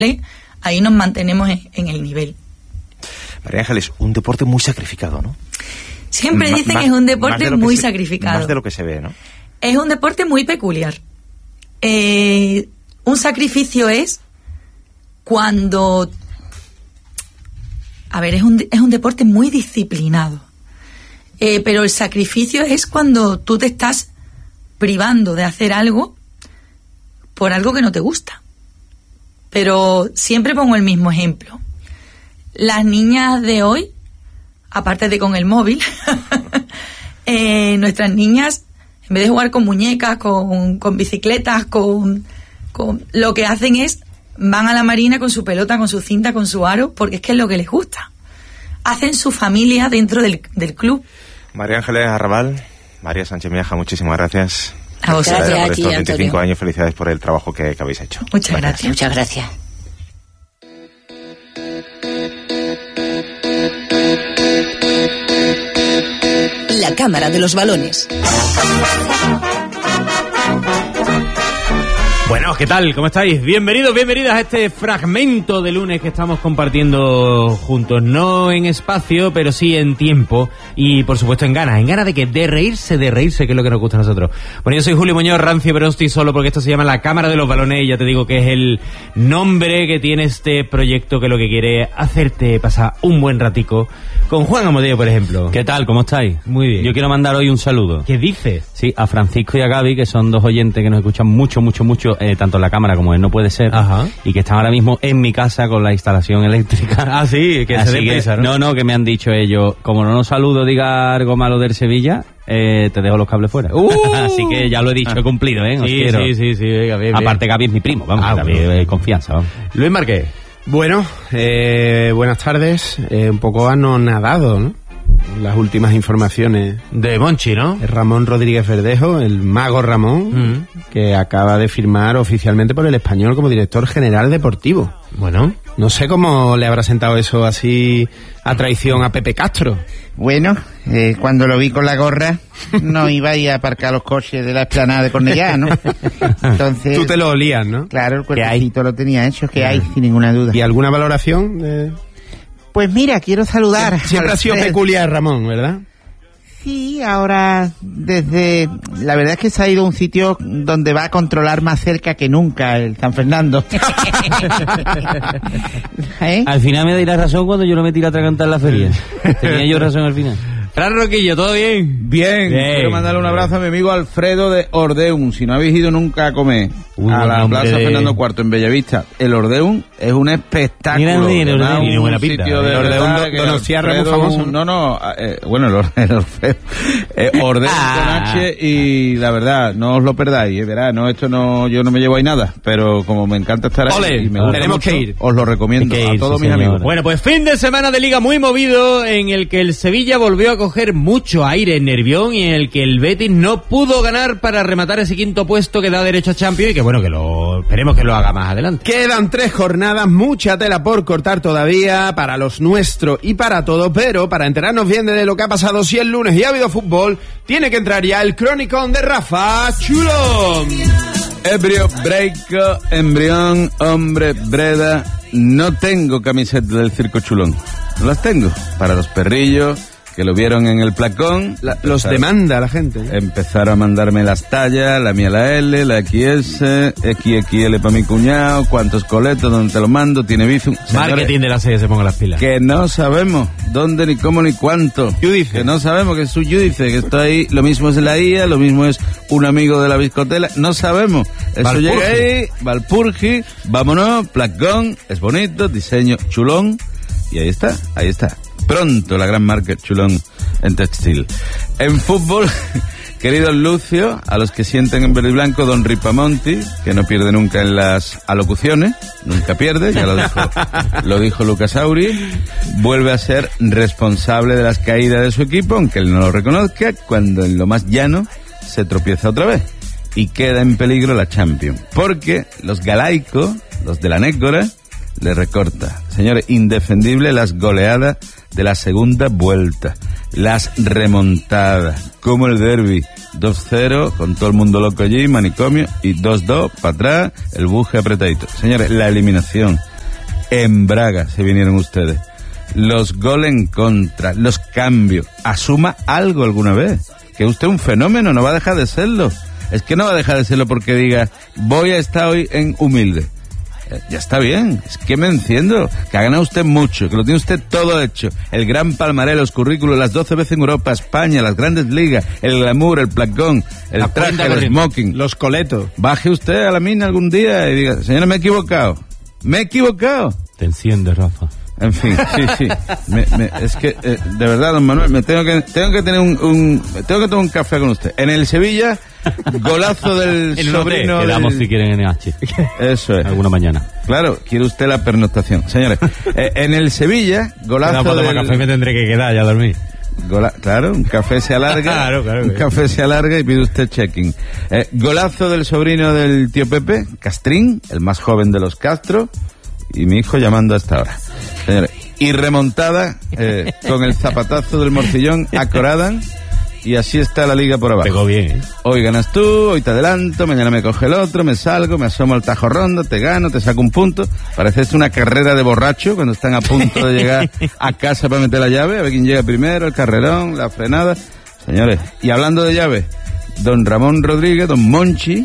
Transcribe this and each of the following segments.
ahí nos mantenemos en el nivel. María Ángeles, un deporte muy sacrificado, ¿no? Siempre dicen que es un deporte muy sacrificado. Más de lo que se ve, ¿no? Es un deporte muy peculiar. Un sacrificio es cuando... A ver, es un deporte muy disciplinado. Pero el sacrificio es cuando tú te estás privando de hacer algo por algo que no te gusta. Pero siempre pongo el mismo ejemplo. Las niñas de hoy, aparte de con el móvil, nuestras niñas, en vez de jugar con muñecas, con bicicletas, con lo que hacen es, van a la marina con su pelota, con su cinta, con su aro, porque es que es lo que les gusta. Hacen su familia dentro del club. María Ángeles Arrabal, María Sánchez Miaja, muchísimas gracias. A vosotros. Por Gracias, estos 25 Antonio. años, felicidades por el trabajo que habéis hecho. Muchas gracias. Muchas gracias. La Cámara de los Balones. Bueno, ¿qué tal? ¿Cómo estáis? Bienvenidos, bienvenidas a este fragmento de lunes que estamos compartiendo juntos. No en espacio, pero sí en tiempo y, por supuesto, en ganas. En ganas de que de reírse, que es lo que nos gusta a nosotros. Bueno, yo soy Julio Muñoz, rancio, pero no estoy solo porque esto se llama La Cámara de los Balones y ya te digo que es el nombre que tiene este proyecto que lo que quiere es hacerte pasar un buen ratico con Juan Amodeo, por ejemplo. ¿Qué tal? ¿Cómo estáis? Muy bien. Yo quiero mandar hoy un saludo. ¿Qué dices? Sí, a Francisco y a Gaby, que son dos oyentes que nos escuchan mucho, tanto en la cámara como en No Puede Ser. Ajá. Y que están ahora mismo en mi casa con la instalación eléctrica. Ah, sí, que Así se deprisa, ¿no? No, que me han dicho ellos, como no nos saludo, diga algo malo del Sevilla, te dejo los cables fuera. Así que ya lo he dicho, he cumplido, ¿eh? Os quiero. Sí, venga, bien. Aparte, Gaby es mi primo, vamos, Gaby es confianza, vamos. Luis Marqués. Bueno, buenas tardes. Un poco anonadado, ¿no? Las últimas informaciones De Monchi, ¿no? de Ramón Rodríguez Verdejo, el mago Ramón, que acaba de firmar oficialmente por el Español como director general deportivo. Bueno. No sé cómo le habrá sentado eso así a traición a Pepe Castro. Bueno, cuando lo vi con la gorra, no iba a ir a aparcar los coches de la explanada de Cornellá, ¿no? Entonces, Tú te lo olías, ¿no? claro, el ¿Qué hay? cuerpecito lo tenía hecho, que hay, sin ninguna duda. ¿Y alguna valoración? Pues mira, quiero saludar. Siempre ha sido Alfred. peculiar, Ramón, ¿verdad? Sí, ahora la verdad es que se ha ido a un sitio donde va a controlar más cerca que nunca el San Fernando. ¿Eh? Al final me dais razón cuando yo lo metí a atragantar en la feria. Tenía yo razón al final. Fran Roquillo, ¿todo bien? Bien, quiero mandarle un abrazo a mi amigo Alfredo de Ordeum. Si no habéis ido nunca a comer a la Plaza Fernando IV en Bellavista, el Ordeum es un espectáculo. Mira, el Ordeum, tiene buena pinta. Sitio de El Ordeum verdad que Donostiarra, Alfredo, muy famoso. No, bueno, el Orfeo. Ordeum con H y la verdad, no os lo perdáis, verá, no, esto no, yo no me llevo ahí nada, pero como me encanta estar ahí Ole, y me gusta tenemos mucho, que ir. os lo recomiendo Hay que a ir, todos sí, mis señor. amigos. Bueno, pues fin de semana de liga muy movido en el que el Sevilla volvió a coger mucho aire en Nervión y en el que el Betis no pudo ganar para rematar ese quinto puesto que da derecho a Champions y que bueno, esperemos que lo haga más adelante. Quedan 3 jornadas, mucha tela por cortar todavía para los nuestros y para todo, pero para enterarnos bien de lo que ha pasado si el lunes y ha habido fútbol, tiene que entrar ya el cronicón de Rafa Chulón. Ebrio, Breico, Embrión, Hombre, Breda. No tengo camiseta del Circo Chulón. No las tengo. Para los perrillos que lo vieron en el placón. Los demanda la gente. Empezaron a mandarme las tallas, la mía la L, la XS, XXL para mi cuñado, cuántos coletos, dónde te lo mando, tiene Bizum. Marketing de la serie se ponga las pilas. Que no sabemos dónde, ni cómo, ni cuánto. Yudice. Que no sabemos que es su Yudice, que está ahí, lo mismo es la IA, lo mismo es un amigo de la biscotela, no sabemos. Eso Valpurgi. llega ahí, Valpurgi, vámonos, placón, es bonito, diseño chulón, y ahí está. Pronto la gran marca Chulón en textil. En fútbol, querido Lucio, a los que sienten en verde y blanco, don Ripamonti, que no pierde nunca en las alocuciones, nunca pierde, ya lo dijo Lucas Auri, vuelve a ser responsable de las caídas de su equipo, aunque él no lo reconozca, cuando en lo más llano se tropieza otra vez y queda en peligro la Champions, porque los galaicos, los de la Nécora, le recorta. Señores, indefendible las goleadas de la segunda vuelta, las remontadas, como el derbi, 2-0, con todo el mundo loco allí, manicomio, y 2-2, para atrás, el buje apretadito. Señores, la eliminación En Braga se vinieron ustedes. Los goles en contra, los cambios. Asuma algo alguna vez. Que usted es un fenómeno, no va a dejar de serlo. Es que no va a dejar de serlo porque diga, voy a estar hoy en humilde. Ya está bien, es que me enciendo. Que ha ganado usted mucho, que lo tiene usted todo hecho. El gran palmarés, los currículos, las 12 veces en Europa, España, las grandes ligas, el glamour, el placón, el traje, el smoking. Los coletos. Baje usted a la mina algún día y diga, señora, me he equivocado. ¿Me he equivocado? Te enciende, Rafa. En fin, sí. Es que, de verdad, don Manuel, tengo que tener tengo que tomar un café con usted. En el Sevilla, golazo del sobrino. Quedamos si quieren NH. Eso es. Alguna mañana. Claro, quiere usted la pernoctación. Señores, en el Sevilla, golazo para tomar café me tendré que quedar ya a dormir. Claro, un café se alarga. Claro. Un café se alarga y pide usted checking. Golazo del sobrino del tío Pepe, Castrín, el más joven de los Castro, y mi hijo llamando a esta hora. Señores, y remontada con el zapatazo del Morcillón a Coradan, y así está la liga por abajo. Pegó bien, ¿eh? Hoy ganas tú, hoy te adelanto, mañana me coge el otro, me salgo, me asomo al Tajo Rondo, te gano, te saco un punto. Parece esto una carrera de borracho cuando están a punto de llegar a casa para meter la llave, a ver quién llega primero, el carrerón, la frenada. Señores, y hablando de llave, don Ramón Rodríguez, don Monchi,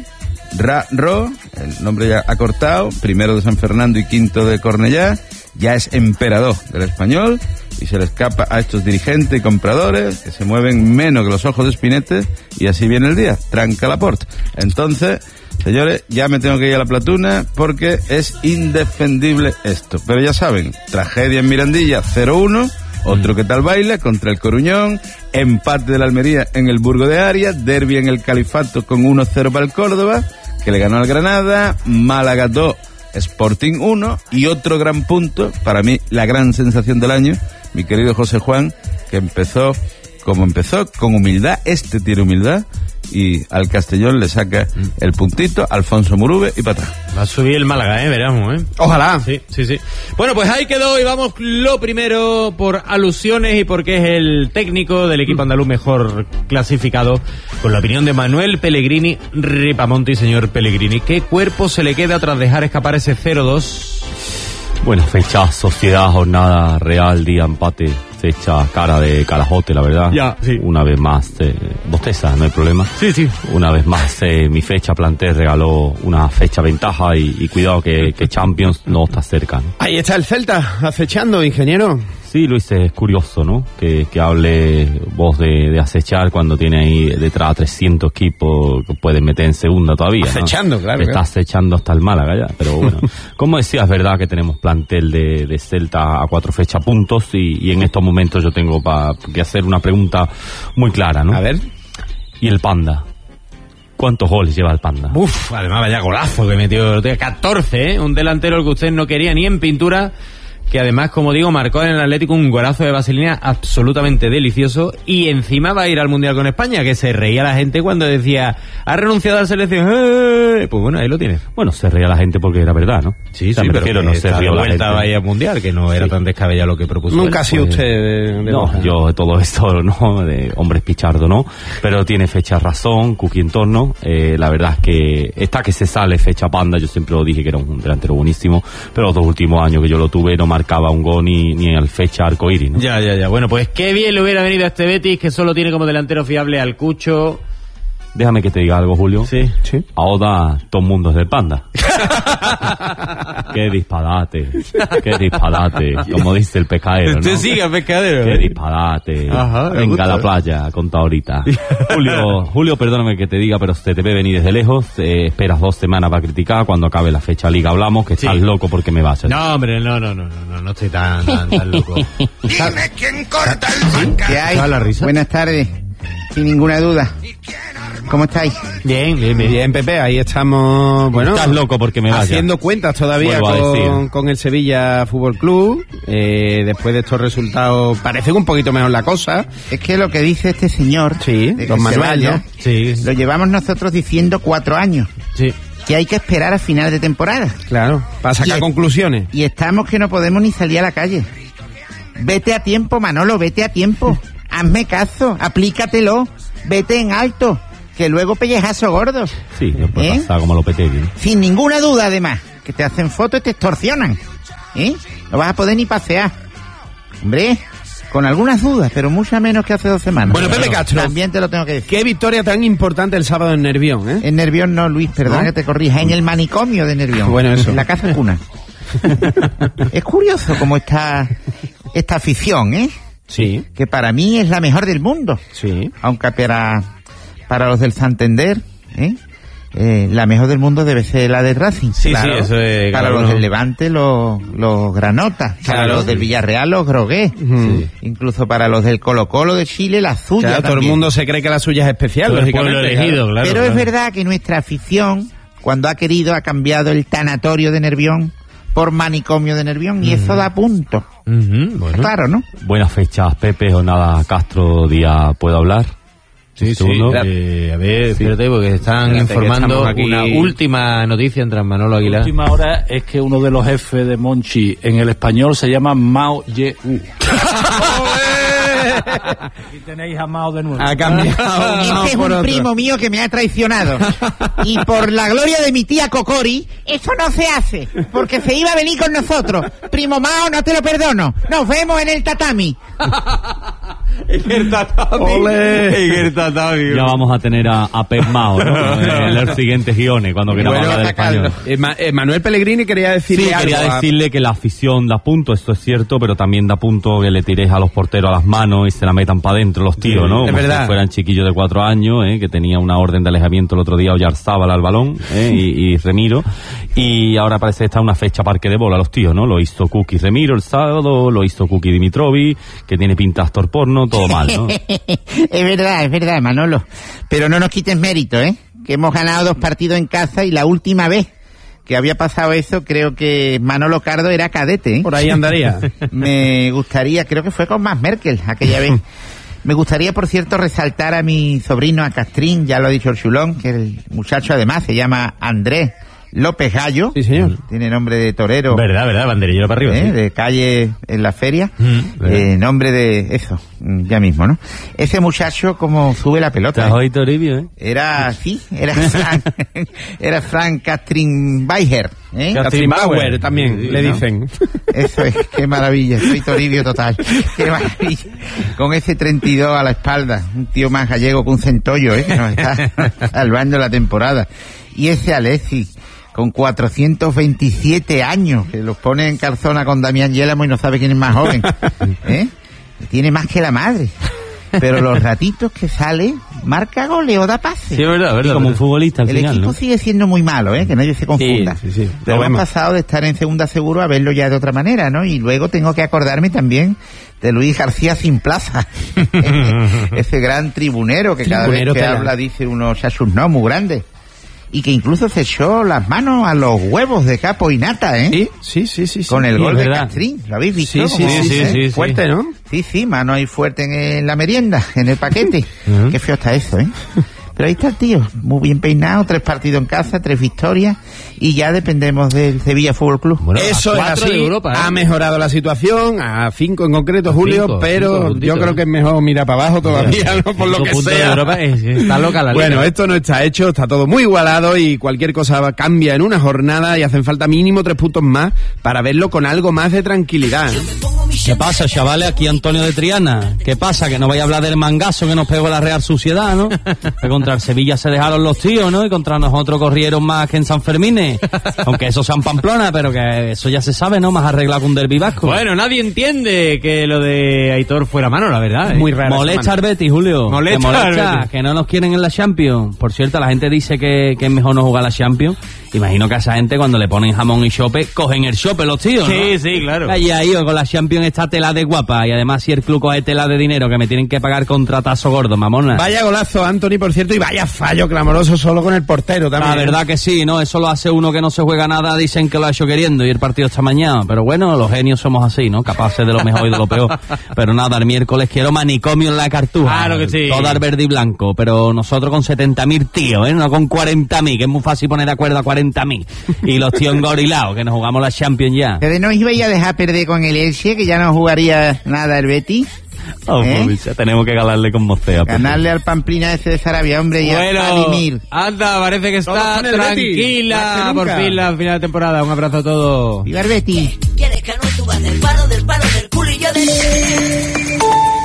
el nombre ya acortado, primero de San Fernando y quinto de Cornellá, ya es emperador del Español y se le escapa a estos dirigentes y compradores que se mueven menos que los ojos de Spinete, y así viene el día, tranca la porta. Entonces, señores, ya me tengo que ir a la platuna porque es indefendible esto. Pero ya saben, tragedia en Mirandilla, 0-1, otro que tal baila contra el Coruñón, empate de la Almería en el Burgo de Arias, derbi en el Califato con 1-0 para el Córdoba, que le ganó al Granada, Málaga 2, Sporting 1, y otro gran punto, para mí la gran sensación del año, mi querido José Juan, que empezó como empezó, con humildad, tiene humildad, y al Castellón le saca el puntito, Alfonso Murube y para atrás. Va a subir el Málaga, veremos, Ojalá. Sí. Bueno, pues ahí quedó, y vamos lo primero por alusiones y porque es el técnico del equipo andaluz mejor clasificado, con la opinión de Manuel Pellegrini Ripamonti. Señor Pellegrini, ¿qué cuerpo se le queda tras dejar escapar ese 0-2? Bueno, fecha, sociedad, jornada, real, día, empate, fecha, cara de carajote, la verdad. Ya, sí. Una vez más, bosteza, no hay problema. Sí. Una vez más, mi fecha plantel regaló una fecha ventaja y cuidado que Champions no está cerca, ¿no? Ahí está el Celta, acechando, ingeniero. Sí, Luis, es curioso, ¿no? Que hable vos de acechar cuando tiene ahí detrás 300 equipos que pueden meter en segunda todavía, ¿no? Acechando, claro. Está acechando hasta el Málaga ya, pero bueno. Como decía, es verdad que tenemos plantel de Celta a 4 fechas puntos y en estos momentos yo tengo que hacer una pregunta muy clara, ¿no? A ver. ¿Y el Panda? ¿Cuántos goles lleva el Panda? Uf, además vaya golazo que metió, 14, un delantero que usted no quería ni en pintura, que además, como digo, marcó en el Atlético un golazo de vaselina absolutamente delicioso, y encima va a ir al Mundial con España, que se reía la gente cuando decía, ha renunciado a la selección. Pues bueno, ahí lo tiene. Bueno, se reía la gente porque era verdad, ¿no? Sí, pero no se rió la gente. Vaya al Mundial, que no era tan descabellado lo que propuso. Nunca ha sido usted de no, baja. Yo todo esto, no, de hombres pichardo, no, pero tiene fecha razón, Cuqui en torno. La verdad es que esta que se sale fecha Panda, yo siempre lo dije que era un delantero buenísimo, pero los 2 últimos años que yo lo tuve no marcaba un gol ni al fecha arcoíris, ¿no? Ya. Bueno, pues qué bien le hubiera venido a este Betis, que solo tiene como delantero fiable al Cucho. Déjame que te diga algo, Julio. Sí. Ahora todo el mundo es del Panda. Qué disparate. Como dice el pescadero, ¿no? Usted sigue, pescadero. Qué disparate. Ajá, me Venga gusta. a la playa, conta ahorita. Julio, perdóname que te diga, pero se te ve venir desde lejos. Esperas 2 semanas para criticar. Cuando acabe la fecha liga hablamos, que estás loco porque me vas. No, hombre, no estoy tan loco. Dime quién corta el banca. ¿Qué hay? ¿Estaba la risa? Buenas tardes, sin ninguna duda. ¿Cómo estáis? Bien. Bien, Pepe, ahí estamos, bueno, Estás loco porque me vaya. haciendo cuentas todavía Vuelvo a decir. con el Sevilla Fútbol Club. Después de estos resultados parece un poquito mejor la cosa. Es que lo que dice este señor, Sí, de que don se Manuel, vaya, ¿no? Sí. lo llevamos nosotros diciendo 4 años, Sí. que hay que esperar a final de temporada. Claro, para sacar Y- conclusiones. Y estamos que no podemos ni salir a la calle. Vete a tiempo, Manolo, vete a tiempo. Hazme caso, aplícatelo, vete en alto, que luego pellejazo gordo. Sí, puede pasar como Lopetegui, ¿no? Sin ninguna duda, además, que te hacen fotos y te extorsionan. No vas a poder ni pasear. Hombre, con algunas dudas, pero muchas menos que hace 2 semanas. Bueno, Pepe Castro, también te lo tengo que decir. Qué victoria tan importante el sábado en Nervión, ¿eh? En Nervión no, Luis, perdón, ¿no? Que te corrija. En el manicomio de Nervión. Bueno, eso. En la casa cuna. Es curioso cómo está esta afición, ¿eh? Sí. Que para mí es la mejor del mundo. Sí. Aunque para los del Santander, la mejor del mundo debe ser la del Racing. Sí, claro. sí, eso es... Para los del Levante, los Granotas. Para Claro. los del Villarreal, los Grogués. Sí. Incluso para los del Colo-Colo de Chile, la suya. Claro, todo el también. mundo se cree que la suya es especial, Todo el lógicamente. pueblo elegido, claro. Pero claro. es verdad que nuestra afición, cuando ha querido, ha cambiado el tanatorio de Nervión por manicomio de Nervión, y eso da punto. Bueno. Claro, ¿no? Buenas fechas, Pepe, jornada Castro, día ¿puedo hablar? Sí, sí. Segundo. A ver, espérate, porque están Espérate, que informando estamos aquí. una última noticia entre Manolo Aguilar. La última hora es que uno de los jefes de Monchi en el español se llama Mao Ye-u. Aquí tenéis a Mao de nuevo. Ha cambiado. Este es un primo mío que me ha traicionado. Y por la gloria de mi tía Cocori, eso no se hace, porque se iba a venir con nosotros. Primo Mao, no te lo perdono. Nos vemos en el tatami. En el tatami. Ya vamos a tener a Pep Mao, ¿no? En los siguientes guiones, cuando queramos Bueno, hablar del español. Manuel Pellegrini quería decirle Sí, algo. quería decirle que la afición da punto, esto es cierto, pero también da punto que le tiréis a los porteros a las manos y se la metan para adentro los tíos, ¿no? Es Como verdad. si fueran chiquillos de 4 años, que tenía una orden de alejamiento el otro día Oyarzábal al balón, y Remiro, y ahora parece que está una fecha parque de bola los tíos, ¿no? Lo hizo Kuki Remiro el sábado, lo hizo Kuki Dimitrovic, que tiene pinta de actor porno, todo mal, ¿no? Es verdad, Manolo. Pero no nos quites mérito, que hemos ganado 2 partidos en casa, y la última vez que había pasado eso, creo que Manolo Cardo era cadete, Por ahí andaría. Me gustaría, creo que fue con Mas Merkel aquella vez. Me gustaría, por cierto, resaltar a mi sobrino, a Castrín, ya lo ha dicho el chulón, que el muchacho además se llama Andrés López Gallo. Sí, señor. Tiene nombre de torero. Verdad, banderillero para arriba. sí. De calle en la feria. verdad. Nombre de eso, ya mismo, ¿no? Ese muchacho, como sube la pelota. Estás hoy Toribio, Era Frank Castrin Baiger, Catherine Bauer también, le ¿no? dicen. Eso es, qué maravilla, soy toribio total, qué maravilla. Con ese 32 a la espalda, un tío más gallego que un centollo, que nos está salvando la temporada. Y ese Alexis, con 427 años, que los pone en calzona con Damián Yélamo y no sabe quién es más joven, tiene más que la madre. Pero los ratitos que sale, marca goles o da pase. Sí, es verdad, y como un futbolista al El final, equipo ¿no? sigue siendo muy malo, que nadie se confunda. Sí. Pero Lo hemos vemos. pasado de estar en segunda seguro a verlo ya de otra manera, ¿no? Y luego tengo que acordarme también de Luis García Sin Plaza. Ese gran tribunero que cada vez Tribunero que tela. habla dice unos chasus muy grandes. Y que incluso se echó las manos a los huevos de capo y nata, Sí. Con el sí, gol de verdad. Castrín. ¿Lo habéis visto? Sí, ¿Cómo? sí. Fuerte, ¿no? Sí, mano ahí fuerte en la merienda, en el paquete. Qué feo está eso, Pero ahí está el tío, muy bien peinado, 3 partidos en casa, 3 victorias, y ya dependemos del Sevilla Fútbol Club. Bueno, Eso a es 4 así. de Europa, Ha mejorado la situación, a 5 en concreto, Julio, 5 pero puntitos, yo creo que es mejor mirar para abajo todavía, ¿no? Por lo 5 que puntos de sea. Europa está loca la liga. Bueno, esto no está hecho, está todo muy igualado y cualquier cosa cambia en una jornada y hacen falta mínimo 3 puntos más para verlo con algo más de tranquilidad. ¿Qué pasa, chavales? Aquí Antonio de Triana. ¿Qué pasa? Que no vaya a hablar del mangazo que nos pegó la Real Sociedad, ¿no? Que contra el Sevilla se dejaron los tíos, ¿no? Y contra nosotros corrieron más que en San Fermín. Aunque eso sea en Pamplona, pero que eso ya se sabe, ¿no? Más arreglado que un derbi vasco. Bueno, nadie entiende que lo de Aitor fuera mano, la verdad. Muy raro. Molesta al Betis, Julio. Molesta que al Betis. que no nos quieren en la Champions. Por cierto, la gente dice que es mejor no jugar la Champions. Imagino que a esa gente cuando le ponen jamón y chope, cogen el chope los tíos, ¿no? Sí, claro. Y ahí con la Champions está tela de guapa. Y además si el club coge tela de dinero que me tienen que pagar contratazo gordo, mamona. Vaya golazo, Anthony, por cierto, y vaya fallo clamoroso solo con el portero también. La verdad que sí, ¿no? Eso lo hace uno que no se juega nada, dicen que lo ha hecho queriendo y el partido está mañana. Pero bueno, los genios somos así, ¿no? Capaces de lo mejor y de lo peor. Pero nada, el miércoles quiero manicomio en la Cartuja. Claro que sí. Todo al verde y blanco, pero nosotros con 70.000 tíos, No con 40.000, que es muy fácil poner de acuerdo a 40.000. Y los tíos engorilados, que nos jugamos la Champions ya. ¿Pero no os ibais a dejar perder con el Elche, que ya no jugaría nada el Betis? Tenemos que ganarle con Mostea. Ganarle al Pamplina ese de Sarabia, hombre, y a Vladimir. Anda, parece que está tranquila por fin la final de temporada. Un abrazo a todos. ¡Viva el Betis! ¿Quieres que no subas del palo, del culillo de...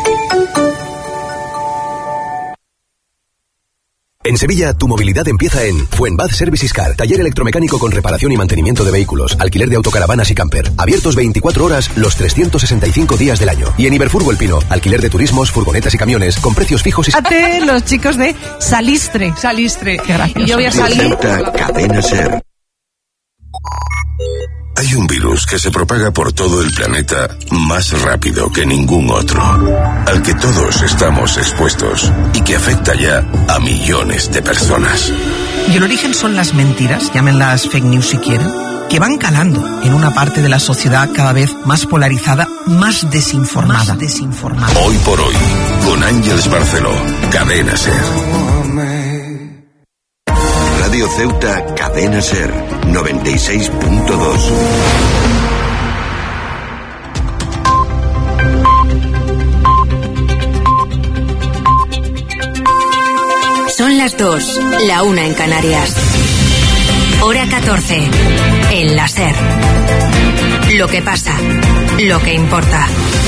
En Sevilla, tu movilidad empieza en Fuenbad Services Car, taller electromecánico con reparación y mantenimiento de vehículos, alquiler de autocaravanas y camper, abiertos 24 horas los 365 días del año. Y en Iberfurgo El Pino, alquiler de turismos, furgonetas y camiones con precios fijos y... Los chicos de Salistre. Qué gracioso. Y yo voy a salir... Cadena Ser. Hay un virus que se propaga por todo el planeta más rápido que ningún otro, al que todos estamos expuestos y que afecta ya a millones de personas. Y el origen son las mentiras, llámenlas fake news si quieren, que van calando en una parte de la sociedad cada vez más polarizada, más desinformada. Hoy por hoy, con Ángeles Barceló, Cadena Ser. Radio Ceuta, Cadena Ser, 96.2. Son las 2, la 1 en Canarias. Hora 14, en la Ser. Lo que pasa, lo que importa.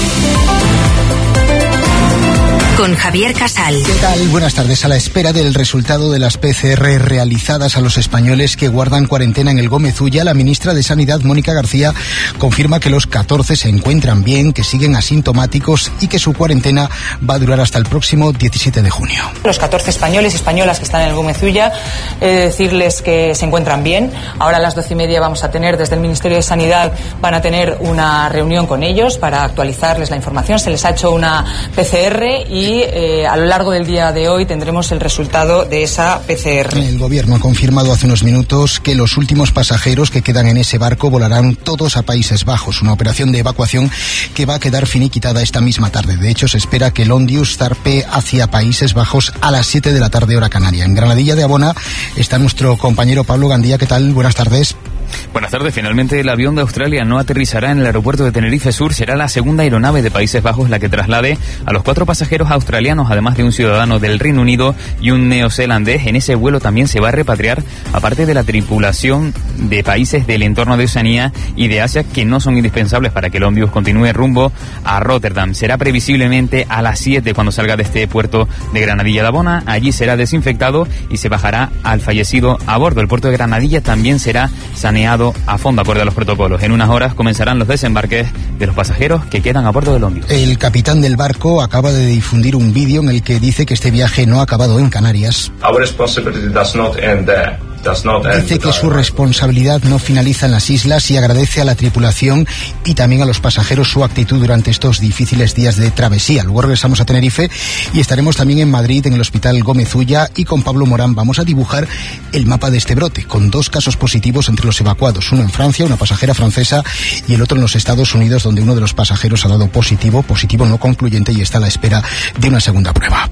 Con Javier Casal. ¿Qué tal? Buenas tardes. A la espera del resultado de las PCR realizadas a los españoles que guardan cuarentena en el Gómez Ulla, la ministra de Sanidad, Mónica García, confirma que los 14 se encuentran bien, que siguen asintomáticos y que su cuarentena va a durar hasta el próximo 17 de junio. Los 14 españoles y españolas que están en el Gómez Ulla, decirles que se encuentran bien. Ahora a las 12:30 vamos a tener, desde el Ministerio de Sanidad, van a tener una reunión con ellos para actualizarles la información. Se les ha hecho una PCR y a lo largo del día de hoy tendremos el resultado de esa PCR. El gobierno ha confirmado hace unos minutos que los últimos pasajeros que quedan en ese barco volarán todos a Países Bajos, una operación de evacuación que va a quedar finiquitada esta misma tarde. De hecho, se espera que el Ondius zarpe hacia Países Bajos a las 7 de la tarde, hora canaria. En Granadilla de Abona está nuestro compañero Pablo Gandía. ¿Qué tal? Buenas tardes. Buenas tardes. Finalmente el avión de Australia no aterrizará en el aeropuerto de Tenerife Sur. Será la segunda aeronave de Países Bajos la que traslade a los 4 pasajeros australianos, además de un ciudadano del Reino Unido y un neozelandés. En ese vuelo también se va a repatriar, aparte de la tripulación de países del entorno de Oceanía y de Asia, que no son indispensables para que el Ondius continúe rumbo a Rotterdam. Será previsiblemente a las 7 cuando salga de este puerto de Granadilla de Abona. Allí será desinfectado y se bajará al fallecido a bordo. El puerto de Granadilla también será saneado a fondo acorde a los protocolos. En unas horas comenzarán los desembarques de los pasajeros que quedan a bordo del Ondius. El capitán del barco acaba de difundir un vídeo en el que dice que este viaje no ha acabado en Canarias. Dice que su responsabilidad no finaliza en las islas y agradece a la tripulación y también a los pasajeros su actitud durante estos difíciles días de travesía. Luego regresamos a Tenerife y estaremos también en Madrid, en el Hospital Gómez Ulla, y con Pablo Morán vamos a dibujar el mapa de este brote, con 2 casos positivos entre los evacuados. Uno en Francia, una pasajera francesa, y el otro en los Estados Unidos, donde uno de los pasajeros ha dado positivo no concluyente, y está a la espera de una segunda prueba.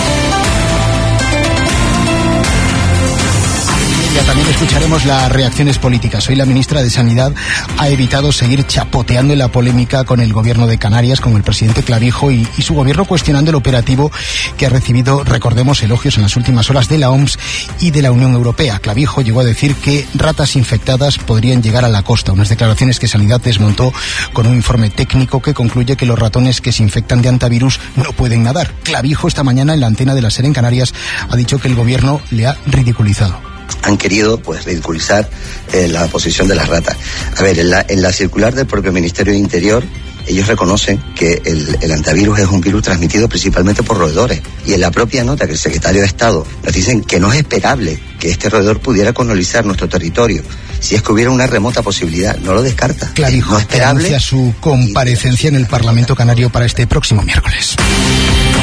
Ya también escucharemos las reacciones políticas. Hoy la ministra de Sanidad ha evitado seguir chapoteando en la polémica con el gobierno de Canarias, con el presidente Clavijo y su gobierno cuestionando el operativo que ha recibido, recordemos, elogios en las últimas horas de la OMS y de la Unión Europea. Clavijo llegó a decir que ratas infectadas podrían llegar a la costa. Unas declaraciones que Sanidad desmontó con un informe técnico que concluye que los ratones que se infectan de hantavirus no pueden nadar. Clavijo esta mañana en la antena de la SER en Canarias ha dicho que el gobierno le ha ridiculizado. Han querido ridiculizar la posición de las ratas. A ver, en la circular del propio Ministerio de Interior, ellos reconocen que el hantavirus es un virus transmitido principalmente por roedores. Y en la propia nota que el secretario de Estado nos dicen que no es esperable que este roedor pudiera colonizar nuestro territorio si es que hubiera una remota posibilidad. No lo descarta. Clavijo anuncia su comparecencia en el Parlamento Canario para este próximo miércoles.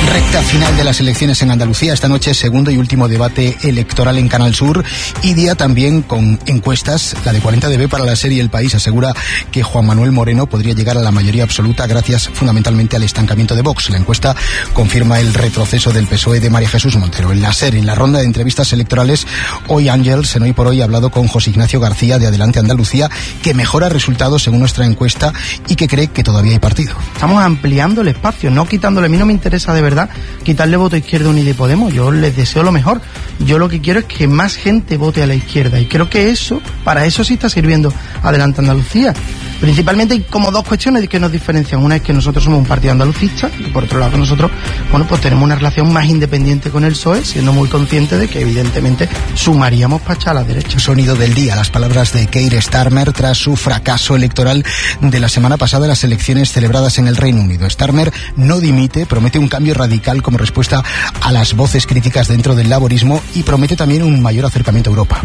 Recta final de las elecciones en Andalucía. Esta noche, segundo y último debate electoral en Canal Sur. Y día también con encuestas. La de 40dB para la serie El País asegura que Juan Manuel Moreno podría llegar a la mayoría absoluta gracias fundamentalmente al estancamiento de Vox. La encuesta confirma el retroceso del PSOE de María Jesús Montero. En la serie, en la ronda de entrevistas electorales, hoy Ángels, en Hoy por Hoy, ha hablado con José Ignacio García de Adelante Andalucía, que mejora resultados según nuestra encuesta y que cree que todavía hay partido. Estamos ampliando el espacio, no quitándole. A mí no me interesa de verdad quitarle voto a Izquierda Unida y Podemos. Yo les deseo lo mejor. Yo lo que quiero es que más gente vote a la izquierda y creo que para eso sí está sirviendo Adelante Andalucía. Principalmente hay como dos cuestiones que nos diferencian. Una es que nosotros somos un partido andalucista y por otro lado que nosotros, pues tenemos una relación más independiente con el PSOE, siendo muy conscientes de que evidentemente sumaríamos para echar a la derecha. Sonido del día, las palabras de Keir Starmer tras su fracaso electoral de la semana pasada en las elecciones celebradas en el Reino Unido. Starmer no dimite, promete un cambio radical como respuesta a las voces críticas dentro del laborismo y promete también un mayor acercamiento a Europa.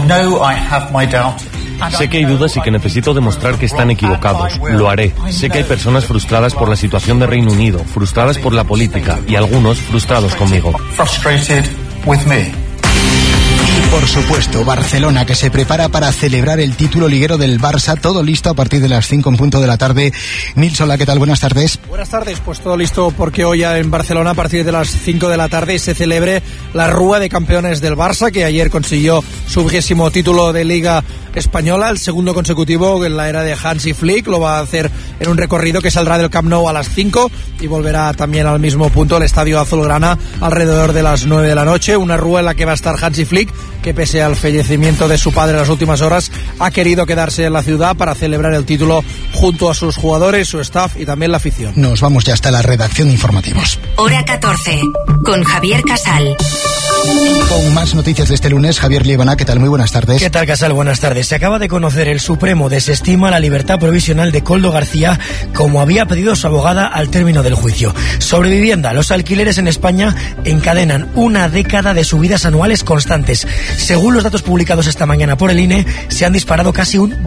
Sé que hay dudas y que necesito demostrar que están equivocados. Lo haré. Sé que hay personas frustradas por la situación de Reino Unido, frustradas por la política y algunos frustrados conmigo. Y por supuesto, Barcelona, que se prepara para celebrar el título liguero del Barça. Todo listo a partir de las 5 en punto de la tarde. Nils, hola, ¿qué tal? Buenas tardes. Buenas tardes, pues todo listo porque hoy en Barcelona a partir de las 5 de la tarde se celebre la Rúa de Campeones del Barça, que ayer consiguió su 20º título de Liga Española, el segundo consecutivo en la era de Hansi Flick. Lo va a hacer en un recorrido que saldrá del Camp Nou a las 5 y volverá también al mismo punto, el Estadio Azulgrana, alrededor de las 9 de la noche. Una Rúa en la que va a estar Hansi Flick, que pese al fallecimiento de su padre en las últimas horas, ha querido quedarse en la ciudad para celebrar el título junto a sus jugadores, su staff y también la afición. Nos vamos ya hasta la redacción de informativos. Hora 14, con Javier Casal. Con más noticias de este lunes, Javier Liebana, ¿qué tal? Muy buenas tardes. ¿Qué tal, Casal? Buenas tardes. Se acaba de conocer, el Supremo desestima la libertad provisional de Koldo García, como había pedido su abogada al término del juicio. Sobre vivienda, los alquileres en España encadenan una década de subidas anuales constantes. Según los datos publicados esta mañana por el INE, se han disparado casi un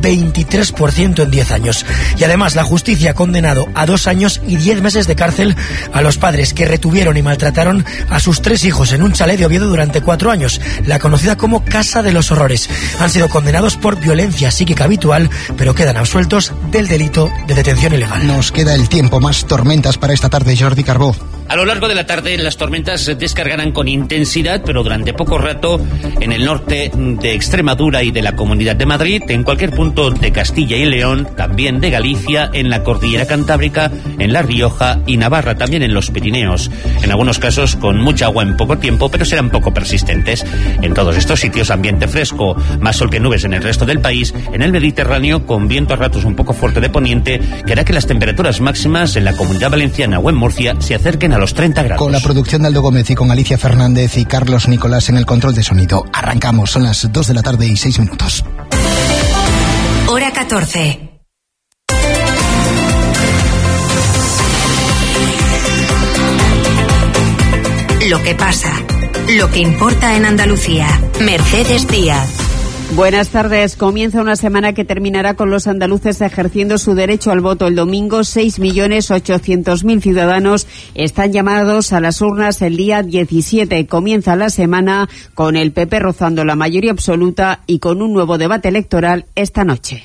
23% en 10 años. Y además, la justicia ha condenado a 2 años y 10 meses de cárcel a los padres que retuvieron y maltrataron a sus 3 hijos en un chalet de Oviedo durante 4 años, la conocida como Casa de los Horrores. Han sido condenados por violencia psíquica habitual, pero quedan absueltos del delito de detención ilegal. Nos queda el tiempo. Más tormentas para esta tarde, Jordi Carbó. A lo largo de la tarde las tormentas se descargarán con intensidad, pero durante poco rato en el norte de Extremadura y de la Comunidad de Madrid, en cualquier punto de Castilla y León, también de Galicia, en la Cordillera Cantábrica, en La Rioja y Navarra, también en los Pirineos. En algunos casos con mucha agua en poco tiempo, pero serán poco persistentes. En todos estos sitios ambiente fresco, más sol que nubes en el resto del país, en el Mediterráneo con viento a ratos un poco fuerte de poniente, que hará que las temperaturas máximas en la Comunidad Valenciana o en Murcia se acerquen a los 30 grados. Con la producción de Aldo Gómez y con Alicia Fernández y Carlos Nicolás en el control de sonido. Arrancamos, son las 2 de la tarde y 6 minutos. Hora 14. Lo que pasa, lo que importa en Andalucía. Mercedes Díaz. Buenas tardes. Comienza una semana que terminará con los andaluces ejerciendo su derecho al voto. El domingo, 6.800.000 ciudadanos están llamados a las urnas el día 17. Comienza la semana con el PP rozando la mayoría absoluta y con un nuevo debate electoral esta noche.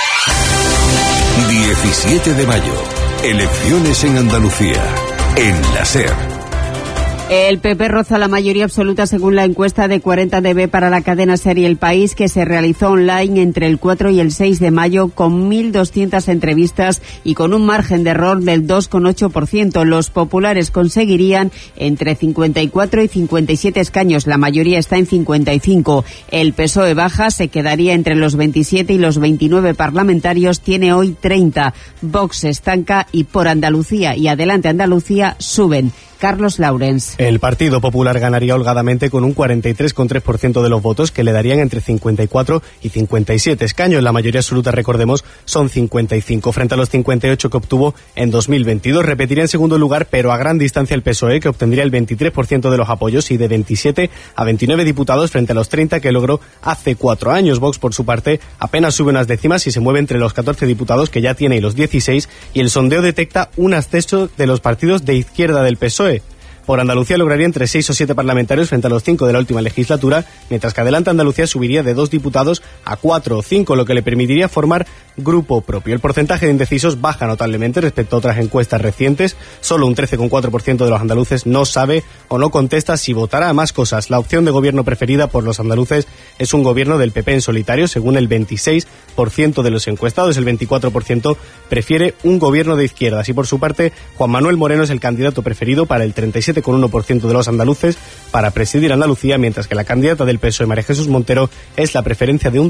17 de mayo. Elecciones en Andalucía. En la SER. El PP roza la mayoría absoluta según la encuesta de 40dB para la cadena SER y El País, que se realizó online entre el 4 y el 6 de mayo con 1.200 entrevistas y con un margen de error del 2,8%. Los populares conseguirían entre 54 y 57 escaños. La mayoría está en 55. El PSOE baja, se quedaría entre los 27 y los 29 parlamentarios. Tiene hoy 30. Vox se estanca y Por Andalucía y Adelante Andalucía suben. Carlos Laurens. El Partido Popular ganaría holgadamente con un 43,3% de los votos, que le darían entre 54 y 57 escaños. La mayoría absoluta, recordemos, son 55, frente a los 58 que obtuvo en 2022. Repetiría en segundo lugar, pero a gran distancia, el PSOE, que obtendría el 23% de los apoyos y de 27 a 29 diputados frente a los 30 que logró hace 4 años. Vox, por su parte, apenas sube unas décimas y se mueve entre los 14 diputados que ya tiene y los 16, y el sondeo detecta un ascenso de los partidos de izquierda del PSOE. Por Andalucía lograría entre 6 o 7 parlamentarios frente a los 5 de la última legislatura, mientras que Adelante Andalucía subiría de 2 diputados a 4 o 5, lo que le permitiría formar grupo propio. El porcentaje de indecisos baja notablemente respecto a otras encuestas recientes. Solo un 13,4% de los andaluces no sabe o no contesta si votará a más cosas. La opción de gobierno preferida por los andaluces es un gobierno del PP en solitario, según el 26% de los encuestados. El 24% prefiere un gobierno de izquierdas. Y por su parte, Juan Manuel Moreno es el candidato preferido para el 37,1% de los andaluces para presidir Andalucía, mientras que la candidata del PSOE, María Jesús Montero, es la preferencia de un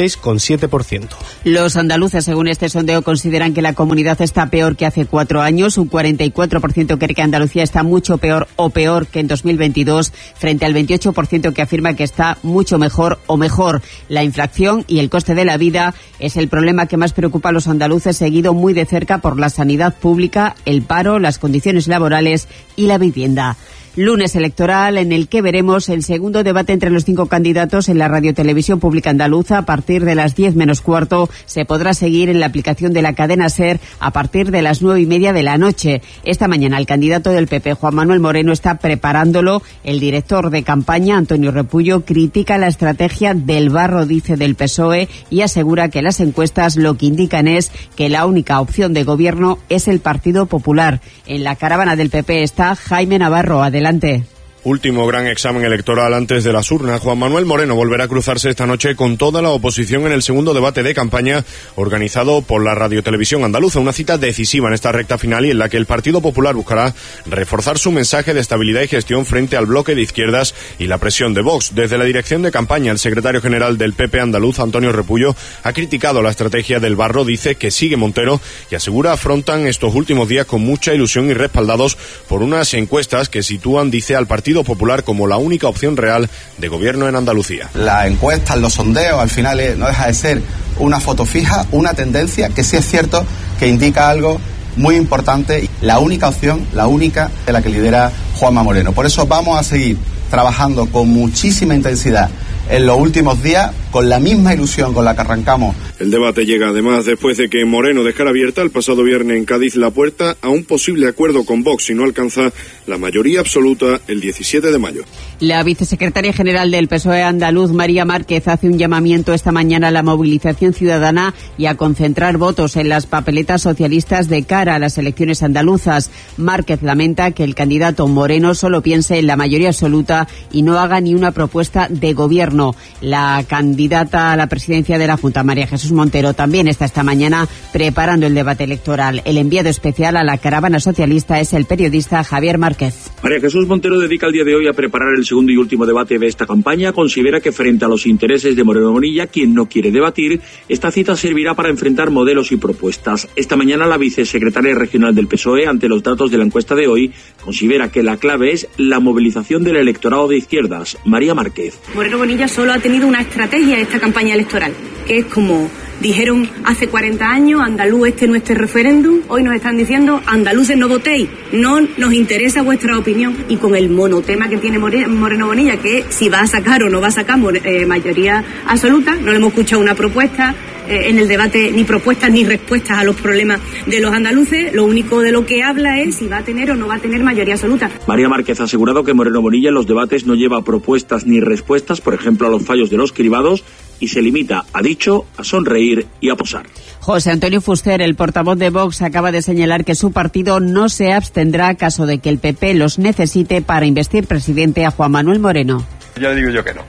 16,7%. Los andaluces, según este sondeo, consideran que la comunidad está peor que hace 4 años. Un 44% cree que Andalucía está mucho peor o peor que en 2022, frente al 28% que afirma que está mucho mejor o mejor. La inflación y el coste de la vida es el problema que más preocupa a los andaluces, seguido muy de cerca por la sanidad pública, el paro, las condiciones laborales y la vivienda. Lunes electoral en el que veremos el segundo debate entre los 5 candidatos en la radiotelevisión pública andaluza. A partir de las 10 menos cuarto se podrá seguir en la aplicación de la cadena SER a partir de las 9:30 de la noche. Esta mañana el candidato del PP, Juan Manuel Moreno, está preparándolo. El director de campaña, Antonio Repullo, critica la estrategia del barro, dice, del PSOE, y asegura que las encuestas lo que indican es que la única opción de gobierno es el Partido Popular. En la caravana del PP está Jaime Navarro. Adelante. Último gran examen electoral antes de las urnas. Juan Manuel Moreno volverá a cruzarse esta noche con toda la oposición en el segundo debate de campaña organizado por la Radiotelevisión Andaluza. Una cita decisiva en esta recta final y en la que el Partido Popular buscará reforzar su mensaje de estabilidad y gestión frente al bloque de izquierdas y la presión de Vox. Desde la dirección de campaña, el secretario general del PP andaluz, Antonio Repullo, ha criticado la estrategia del barro, dice que sigue Montero y asegura afrontan estos últimos días con mucha ilusión y respaldados por unas encuestas que sitúan, dice, al Partido Popular como la única opción real de gobierno en Andalucía. Las encuestas, los sondeos, al final no deja de ser una foto fija, una tendencia que sí es cierto que indica algo muy importante, la única opción, la única de la que lidera Juanma Moreno. Por eso vamos a seguir trabajando con muchísima intensidad en los últimos días, con la misma ilusión con la que arrancamos. El debate llega además después de que Moreno dejara abierta el pasado viernes en Cádiz la puerta a un posible acuerdo con Vox si no alcanza la mayoría absoluta el 17 de mayo. La vicesecretaria general del PSOE andaluz, María Márquez, hace un llamamiento esta mañana a la movilización ciudadana y a concentrar votos en las papeletas socialistas de cara a las elecciones andaluzas. Márquez lamenta que el candidato Moreno solo piense en la mayoría absoluta y no haga ni una propuesta de gobierno. La candidata a la presidencia de la Junta, María Jesús Montero, también está esta mañana preparando el debate electoral. El enviado especial a la caravana socialista es el periodista Javier Márquez. María Jesús Montero dedica el día de hoy a preparar el segundo y último debate de esta campaña. Considera que frente a los intereses de Moreno Bonilla, quien no quiere debatir, esta cita servirá para enfrentar modelos y propuestas. Esta mañana la vicesecretaria regional del PSOE, ante los datos de la encuesta de hoy, considera que la clave es la movilización del electorado de izquierdas. María Márquez. Moreno Bonilla solo ha tenido una estrategia en esta campaña electoral, que es como dijeron hace 40 años, andaluz, este no es nuestro referéndum. Hoy nos están diciendo, andaluces no votéis, no nos interesa vuestra opinión. Y con el monotema que tiene Moreno Bonilla, que es si va a sacar o no va a sacar mayoría absoluta, no le hemos escuchado una propuesta en el debate, ni propuestas ni respuestas a los problemas de los andaluces. Lo único de lo que habla es si va a tener o no va a tener mayoría absoluta. María Márquez ha asegurado que Moreno Bonilla en los debates no lleva propuestas ni respuestas, por ejemplo, a los fallos de los cribados, y se limita, ha dicho, a sonreír y a posar. José Antonio Fuster, el portavoz de Vox, acaba de señalar que su partido no se abstendrá a caso de que el PP los necesite para investir presidente a Juan Manuel Moreno. Ya le digo yo que no.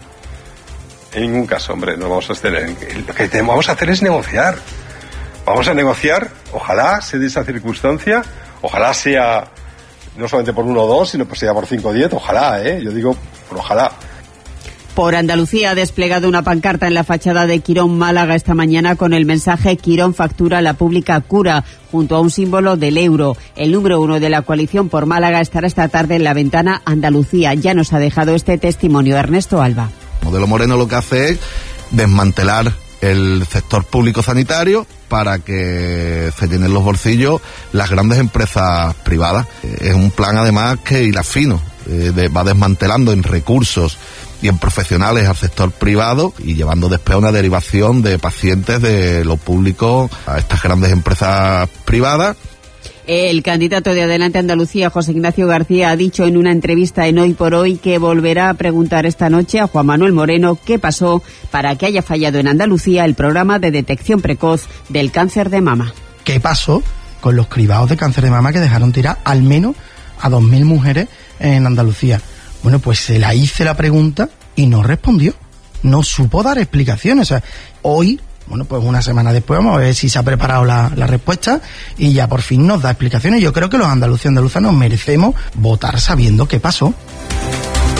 En ningún caso, hombre, no vamos a abstener. Lo que vamos a hacer es negociar. Vamos a negociar, ojalá se dé esa circunstancia, ojalá sea no solamente por 1 o 2, sino que sea por 5 o 10, ojalá, yo digo, por ojalá. Por Andalucía ha desplegado una pancarta en la fachada de Quirón Málaga esta mañana con el mensaje Quirón factura la pública cura, junto a un símbolo del euro. El número 1 de la coalición por Málaga estará esta tarde en la ventana Andalucía. Ya nos ha dejado este testimonio Ernesto Alba. El modelo Moreno lo que hace es desmantelar el sector público sanitario para que se llenen los bolsillos las grandes empresas privadas. Es un plan además que hila fino, va desmantelando en recursos y en profesionales al sector privado y llevando después a una derivación de pacientes de lo público a estas grandes empresas privadas. El candidato de Adelante Andalucía, José Ignacio García, ha dicho en una entrevista en Hoy por Hoy que volverá a preguntar esta noche a Juan Manuel Moreno qué pasó para que haya fallado en Andalucía el programa de detección precoz del cáncer de mama. ¿Qué pasó con los cribados de cáncer de mama que dejaron tirar al menos a 2.000 mujeres en Andalucía? Bueno, pues se la hice la pregunta y no respondió. No supo dar explicaciones. O sea, hoy, bueno, pues una semana después vamos a ver si se ha preparado la respuesta y ya por fin nos da explicaciones. Yo creo que los andaluces y andaluzas nos merecemos votar sabiendo qué pasó.